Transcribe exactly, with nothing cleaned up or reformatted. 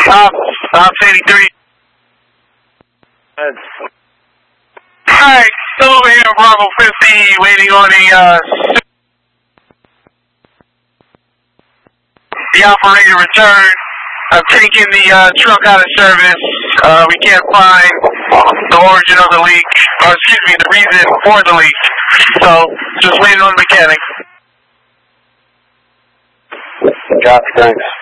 Ops, Ops eighty-three. Alright, still over here in Bravo fifty, waiting on the, uh, the operator return. I've taken the, uh, truck out of service. Uh, we can't find the origin of the leak, or excuse me, the reason for the leak. So, just waiting on the mechanic. Copy, thanks.